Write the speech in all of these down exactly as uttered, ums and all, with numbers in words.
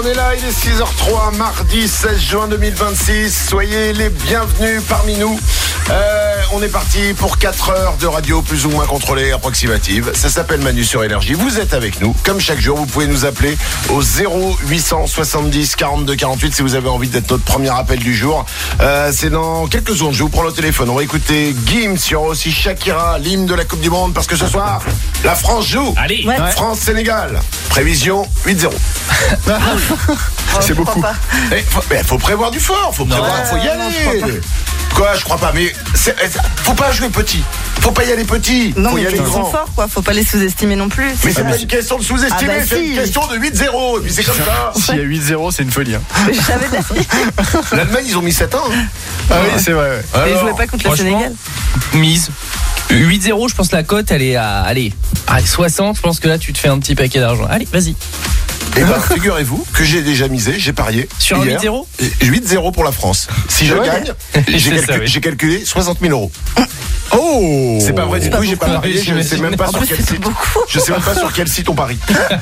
On est là, il est six heures trois, mardi seize juin deux mille vingt-six. Soyez les bienvenus parmi nous. Euh, on est parti pour quatre heures de radio plus ou moins contrôlée, approximative. Ça s'appelle Manu sur Énergie. Vous êtes avec nous. Comme chaque jour, vous pouvez nous appeler au zéro huit cent soixante-dix quarante-deux quarante-huit si vous avez envie d'être notre premier appel du jour. Euh, c'est dans quelques secondes. Je vous prends le téléphone. On va écouter Gims. Il y aura aussi Shakira, l'hymne de la Coupe du Monde, parce que ce soir, la France joue. Allez, ouais. France-Sénégal. Prévision huit zéro. C'est oh, beaucoup. Il faut, faut prévoir du fort, faut prévoir, non, faut y aller. Non, je crois pas. Quoi, je crois pas, mais c'est, faut pas jouer petit. Faut pas y aller petit. Non, faut mais y aller ils grand. sont forts, quoi. Faut pas les sous-estimer non plus. Mais c'est pas une question de sous-estimer, ah bah c'est si. Une question de huit zéro. Et puis c'est comme ça. S'il y a huit zéro, c'est une folie. Hein. Je savais pas. L'Allemagne, ils ont mis sept ans. Hein. Ah oui, c'est vrai. Ouais. Alors, ils jouaient pas contre le Sénégal. Mise. huit zéro, je pense que la cote, elle est à, allez, à soixante. Je pense que là, tu te fais un petit paquet d'argent. Allez, vas-y. Eh ben, figurez-vous que j'ai déjà misé, j'ai parié. Sur un huit zéro huit zéro pour la France. Si je ouais. gagne, j'ai, calcul, ça, oui. j'ai calculé soixante mille euros. Oh, c'est pas vrai du tout, j'ai pas parié, je sais même pas sur quel site. Je sais même pas sur quel site on parie.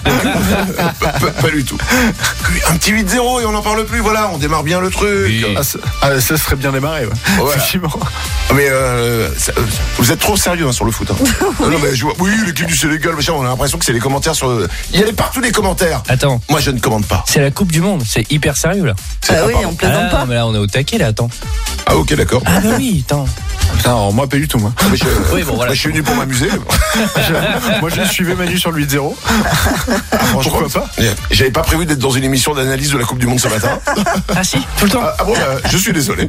pas, pas, pas du tout. Un petit huit zéro et on n'en parle plus, voilà, on démarre bien le truc. Oui. Ah, ça, ah, ça serait bien démarré, ouais. Voilà. Effectivement. Mais euh, ça, vous êtes trop sérieux hein, sur le foot. Hein. Oui. Non, mais je vois, oui, l'équipe du Sénégal, machin, on a l'impression que c'est les commentaires sur. Il y a partout des commentaires. Attends. Moi, je ne commande pas. C'est la Coupe du Monde, c'est hyper sérieux là. Ah, ah oui, on plaisante ah, pas. Non, mais là, on est au taquet là, attends. Ah ok, d'accord. Ah bah oui, attends. Non, moi pas du tout moi. Mais je, oui, bon, voilà. Moi, je suis venu pour m'amuser. je, moi je suivais Manu sur le huit zéro. Ah, pourquoi pas? J'avais pas prévu d'être dans une émission d'analyse de la Coupe du Monde ce matin. Ah si, tout le temps. Ah, ah bon, bah, je suis désolé.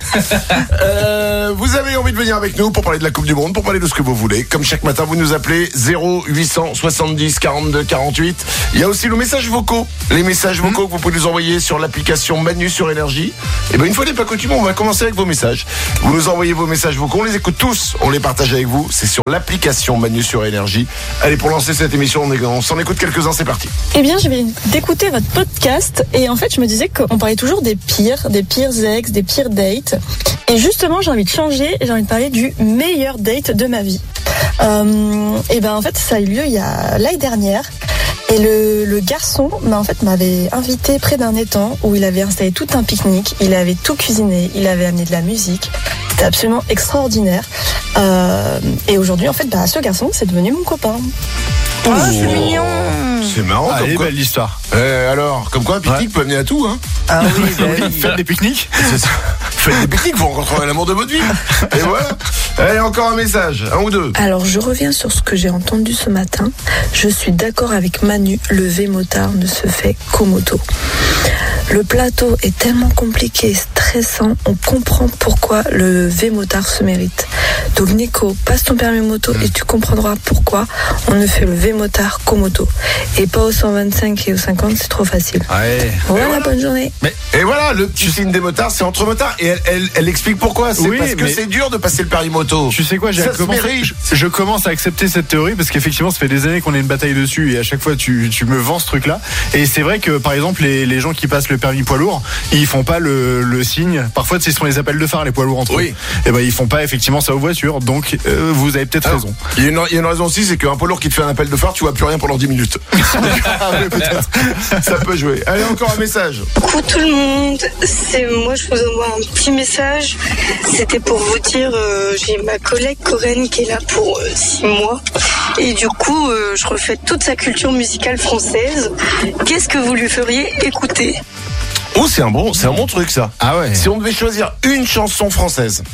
Euh, vous avez envie de venir avec nous pour parler de la Coupe du Monde, pour parler de ce que vous voulez. Comme chaque matin, vous nous appelez zéro huit cent soixante-dix quarante-deux quarante-huit. Il y a aussi nos messages vocaux. Les messages vocaux mmh. que vous pouvez nous envoyer sur l'application Manu sur Énergie. Et ben une fois n'est pas coutume, on va commencer avec vos messages. Vous nous envoyez vos messages vocaux, on les écoute tous, on les partage avec vous. C'est sur l'application Manu sur Énergie. Allez, pour lancer cette émission, on, on s'en écoute quelques-uns, c'est parti. Eh bien, je vais d'écouter votre podcast et en fait, je me disais qu'on parlait toujours des pires, des pires ex, des pires dates. Et justement, j'ai envie de changer et j'ai envie de parler du meilleur date de ma vie. Euh, et ben en fait, ça a eu lieu il y a l'année dernière. Et le, le garçon, bah, en fait, m'avait invité près d'un étang où il avait installé tout un pique-nique. Il avait tout cuisiné, il avait amené de la musique. C'était absolument extraordinaire. Euh, et aujourd'hui, en fait, bah, ce garçon, c'est devenu mon copain. Oh, oh c'est mignon. C'est marrant. Ah, comme elle est quoi. belle l'histoire. Euh, alors, comme quoi, un pique-nique ouais. peut amener à tout, hein. Ah oui, bah oui. Faites des pique-niques. C'est ça. Faites des pique-niques, vous rencontrerez l'amour de votre vie. Et voilà. Allez, encore un message, un ou deux. Alors, je reviens sur ce que j'ai entendu ce matin. Je suis d'accord avec Manu, le V-motard ne se fait qu'au moto. Le plateau est tellement compliqué, stressant, on comprend pourquoi le V-motard se mérite. Donc Nico, passe ton permis moto et tu comprendras pourquoi on ne fait le V-motard qu'au moto. Et pas au cent vingt-cinq et au cinquante, c'est trop facile. Ouais. Voilà, voilà. bonne journée. Mais, et voilà, le petit signe des motards, c'est entre motards. Et elle, elle, elle explique pourquoi. C'est oui, parce que c'est dur de passer le permis moto. Tu sais quoi, j'ai commencé, je, je commence à accepter cette théorie parce qu'effectivement, ça fait des années qu'on a une bataille dessus et à chaque fois, tu, tu me vends ce truc-là. Et c'est vrai que, par exemple, les, les gens qui passent le permis poids lourd, ils font pas le, le signe. Parfois, ce sont les appels de phare, les poids lourds entre oui. eux. Et ben, ils font pas effectivement ça aux voitures. Donc, euh, vous avez peut-être Alors, raison. Il y, y a une raison aussi, c'est qu'un poids lourd qui te fait un appel de phare, tu vois plus rien pendant dix minutes. Ah oui, peut-être. Ça peut jouer. Allez, encore un message. Coucou tout le monde, c'est moi, je vous envoie un petit message. C'était pour vous dire, euh, j'ai ma collègue Corinne qui est là pour euh, six mois. Et du coup, euh, je refais toute sa culture musicale française. Qu'est-ce que vous lui feriez écouter? Oh, c'est un bon, c'est un bon truc ça. Ah ouais. Si on devait choisir une chanson française,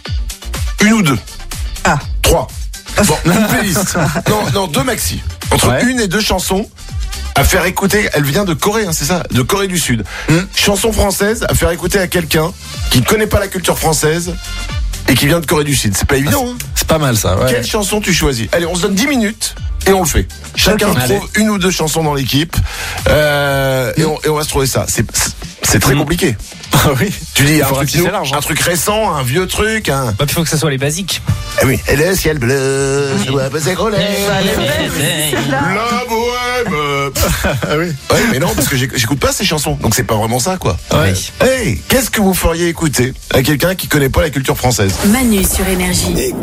une ou deux. Ah. Trois. Bon, une playlist. Non, non, deux maxi. Entre ouais. une et deux chansons à faire écouter. Elle vient de Corée, hein, c'est ça, de Corée du Sud. Mmh. Chanson française à faire écouter à quelqu'un qui ne connaît pas la culture française et qui vient de Corée du Sud. C'est pas évident. Hein. C'est pas mal ça. Ouais. Quelle chanson tu choisis? Allez, on se donne dix minutes. Et on le fait. Chacun okay. trouve une ou deux chansons dans l'équipe euh, mmh. et, on, et on va se trouver ça. C'est, c'est très mmh. compliqué. Ah oui. Tu dis un truc, nous, large, hein. un truc récent, un vieux truc. Un... Bah, il faut que ça soit les basiques. Eh oui. Et le ciel bleu, je dois passer gros lait. La bohème. Ah oui. Ouais, mais non, parce que j'écoute pas ces chansons. Donc c'est pas vraiment ça, quoi. Oui. Hey, qu'est-ce que vous feriez écouter à quelqu'un qui connaît pas la culture française? Manu sur Énergie.